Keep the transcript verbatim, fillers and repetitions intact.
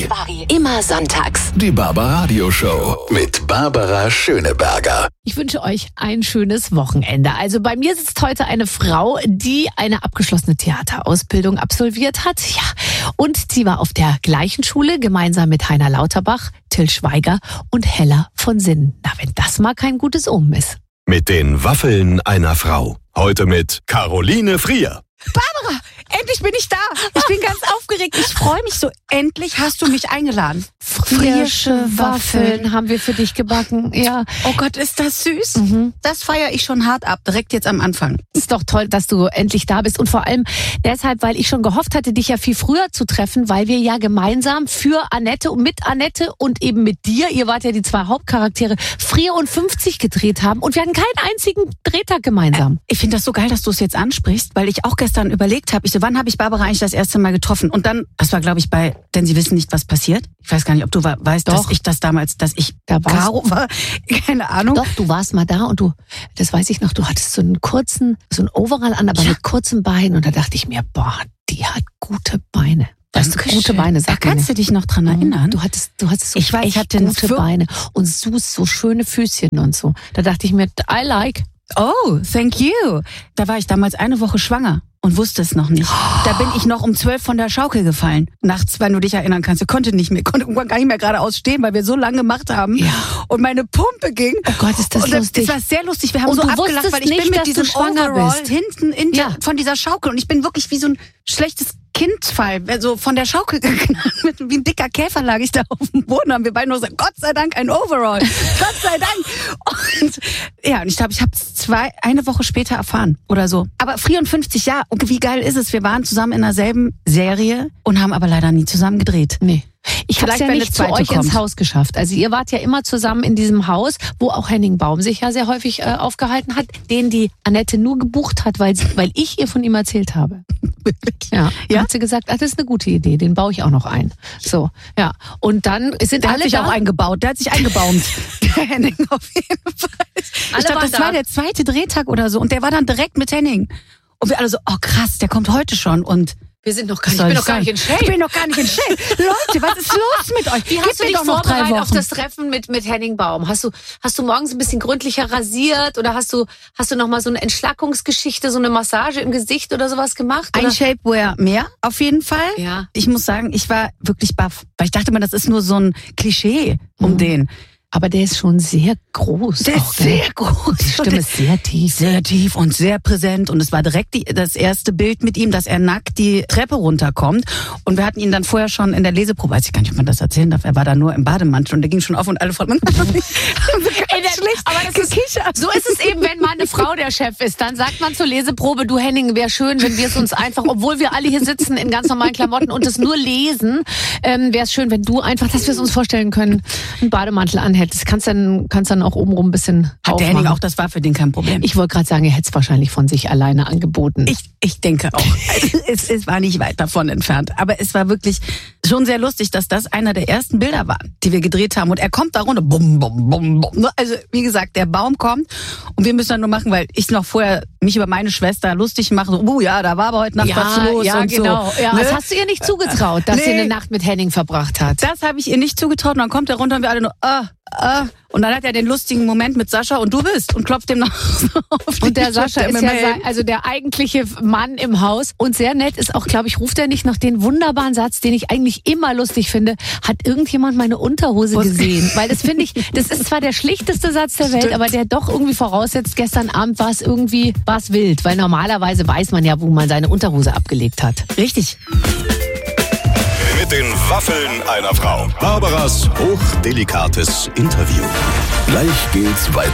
Charivari. Immer sonntags. Die Barbaradio Show mit Barbara Schöneberger. Ich wünsche euch ein schönes Wochenende. Also bei mir sitzt heute eine Frau, die eine abgeschlossene Theaterausbildung absolviert hat. Ja, und sie war auf der gleichen Schule gemeinsam mit Heiner Lauterbach, Till Schweiger und Hella von Sinnen. Na, wenn das mal kein gutes Omen ist. Mit den Waffeln einer Frau. Heute mit Caroline Frier. Barbara, endlich bin ich da. Ich bin ganz aufgeregt. Ich freue mich so. Endlich hast du mich eingeladen. Frische Waffeln haben wir für dich gebacken. Ja. Oh Gott, ist das süß. Mhm. Das feiere ich schon hart ab, direkt jetzt am Anfang. Ist doch toll, dass du endlich da bist. Und vor allem deshalb, weil ich schon gehofft hatte, dich ja viel früher zu treffen, weil wir ja gemeinsam für Annette und mit Annette und eben mit dir, ihr wart ja die zwei Hauptcharaktere, Frier und fünfzig gedreht haben. Und wir hatten keinen einzigen Drehtag gemeinsam. Äh, ich finde das so geil, dass du es jetzt ansprichst, weil ich auch gestern überlegt habe, ich so, wann habe ich Barbara eigentlich das erste Mal getroffen? Und dann, das war glaube ich bei, denn sie wissen nicht, was passiert. Ich weiß gar nicht, ob du weißt, Doch. dass ich das damals, dass ich Da warst- Caro war. Keine Ahnung. Doch, du warst mal da und du, das weiß ich noch, du hattest so einen kurzen, so einen Overall an, aber Ja. mit kurzen Beinen. Und da dachte ich mir, boah, die hat gute Beine. Weißt du, Dankeschön. gute Beine, Da sag mir. kannst du dich noch dran erinnern. Du hattest, du hattest so Ich weiß, ich echt hatte einen gute Fir- Beine und so, so schöne Füßchen und so. Da dachte ich mir, I like. Oh, thank you. Da war ich damals eine Woche schwanger und wusste es noch nicht. Da bin ich noch um zwölf von der Schaukel gefallen. Nachts, wenn du dich erinnern kannst. Ich konnte nicht mehr, konnte irgendwann gar nicht mehr geradeaus stehen, weil wir so lange gemacht haben. Ja. Und meine Pumpe ging. Oh Gott, ist das und lustig. Das war sehr lustig. Wir haben Und so du abgelacht, wusstest weil ich nicht, bin mit dass du diesem schwanger Overall bist. hinten in der, Ja. von dieser Schaukel. Und ich bin wirklich wie so ein schlechtes Kindfall, also von der Schaukel geknallt, mit, wie ein dicker Käfer lag ich da auf dem Boden, haben wir beide nur gesagt, Gott sei Dank ein Overall, Gott sei Dank. Und ja, und ich glaube, ich habe es zwei, eine Woche später erfahren oder so. Aber vierundfünfzig Jahre, und wie geil ist es, wir waren zusammen in derselben Serie und haben aber leider nie zusammen gedreht. Nee. Ich habe es Vielleicht, ja wenn nicht der zu zweite euch kommt. ins Haus geschafft. Also ihr wart ja immer zusammen in diesem Haus, wo auch Henning Baum sich ja sehr häufig äh, aufgehalten hat, den die Annette nur gebucht hat, weil, sie, weil ich ihr von ihm erzählt habe. Wirklich? Ja. Ja? Dann hat sie gesagt, ach, das ist eine gute Idee, den baue ich auch noch ein. So, ja. Und dann sind Der alle hat sich da. auch eingebaut, der hat sich eingebaumt. Der Henning auf jeden Fall. Alle Ich glaube, waren das da. war der zweite Drehtag oder so und der war dann direkt mit Henning. Und wir alle so, oh krass, der kommt heute schon und Wir sind noch gar was nicht, soll ich bin ich noch gar sagen? nicht in Shape. Ich bin noch gar nicht in Shape. Leute, was ist los mit euch? Wie Gib hast du mir dich doch noch drei vorbereitet auf Wochen. das Treffen mit, mit Henning Baum? Hast du, hast du morgens ein bisschen gründlicher rasiert oder hast du, hast du noch mal so eine Entschlackungsgeschichte, so eine Massage im Gesicht oder sowas gemacht? Oder? Ein Shapewear mehr, auf jeden Fall. Ja. Ich muss sagen, ich war wirklich baff. Weil ich dachte immer, das ist nur so ein Klischee um Mhm. den. Aber der ist schon sehr groß. Der auch, ist sehr ne? groß. Die Stimme ist sehr tief. Sehr tief und sehr präsent. Und es war direkt die, das erste Bild mit ihm, dass er nackt die Treppe runterkommt. Und wir hatten ihn dann vorher schon in der Leseprobe, weiß ich gar nicht, ob man das erzählen darf, er war da nur im Bademantel und der ging schon auf und alle von uns. Ey, der- aber das ist, so ist es eben, wenn mal eine Frau der Chef ist. Dann sagt man zur Leseprobe, du Henning, wäre schön, wenn wir es uns einfach, obwohl wir alle hier sitzen in ganz normalen Klamotten und es nur lesen, ähm, wäre es schön, wenn du einfach, dass wir es uns vorstellen können, einen Bademantel anhättest. Kannst dann, kannst dann auch obenrum ein bisschen Hat der aufmachen. Henning auch, das war für den kein Problem. Ich wollte gerade sagen, er hätte es wahrscheinlich von sich alleine angeboten. Ich, ich denke auch. es, es war nicht weit davon entfernt. Aber es war wirklich schon sehr lustig, dass das einer der ersten Bilder waren, die wir gedreht haben. Und er kommt da runter. Bum, bum, bum, bum. Also, wie gesagt, der Baum kommt. Und wir müssen dann nur machen, weil ich noch vorher mich über meine Schwester lustig mache. So, uh, ja, da war aber heute Nacht was los. ja, und genau. So. Ja, Ne? das hast du ihr nicht zugetraut, dass sie Nee. eine Nacht mit Henning verbracht hat. Das habe ich ihr nicht zugetraut. Und dann kommt er runter und wir alle nur, ah, ah. Und dann hat er den lustigen Moment mit Sascha und du bist und klopft dem noch so auf die Und der Schulter Sascha ist mit ja dem sein, Helm. also der eigentliche Mann im Haus und sehr nett ist auch, glaube ich, ruft er nicht noch den wunderbaren Satz, den ich eigentlich immer lustig finde, hat irgendjemand meine Unterhose Was? gesehen? Weil das finde ich, das ist zwar der schlichteste Satz der Welt, Stimmt. aber der doch irgendwie voraussetzt, gestern Abend war es irgendwie, war es wild, weil normalerweise weiß man ja, wo man seine Unterhose abgelegt hat. Richtig. Mit den Waffeln einer Frau. Barbaras hochdelikates Interview. Gleich geht's weiter.